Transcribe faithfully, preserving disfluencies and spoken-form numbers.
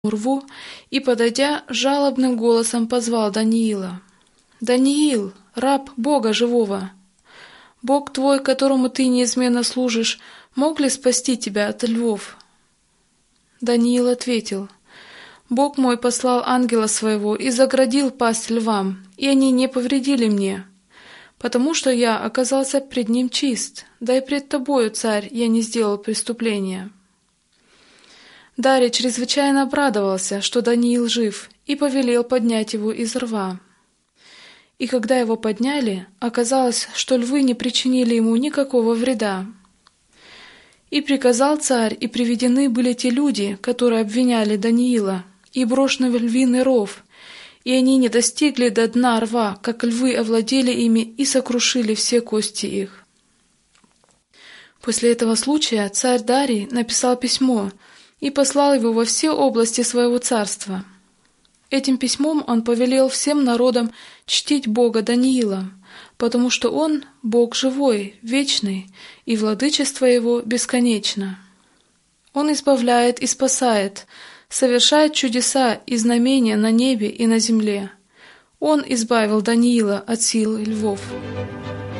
рву и, подойдя, жалобным голосом позвал Даниила. «Даниил, раб Бога живого! Бог твой, которому ты неизменно служишь, мог ли спасти тебя от львов?» Даниил ответил: «Бог мой послал ангела своего и заградил пасть львам, и они не повредили мне, потому что я оказался пред ним чист, да и пред тобою, царь, я не сделал преступления». Дарий чрезвычайно обрадовался, что Даниил жив, и повелел поднять его из рва. И когда его подняли, оказалось, что львы не причинили ему никакого вреда. И приказал царь, и приведены были те люди, которые обвиняли Даниила, и брошены в львиный ров, и они не достигли до дна рва, как львы овладели ими и сокрушили все кости их. После этого случая царь Дарий написал письмо и послал его во все области своего царства. Этим письмом он повелел всем народам чтить Бога Даниила, потому что он — Бог живой, вечный, и владычество его бесконечно. Он избавляет и спасает, совершает чудеса и знамения на небе и на земле. Он избавил Даниила от сил львов.